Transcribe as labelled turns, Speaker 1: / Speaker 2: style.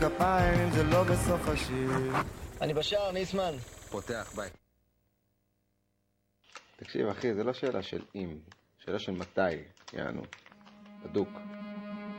Speaker 1: כפיים אם זה לא בסוף השיר.
Speaker 2: אני בשער, ניסמן.
Speaker 3: פותח, ביי.
Speaker 4: תקשיב אחי, זה לא שאלה של אם, שאלה של מתי, יענו, בדוק.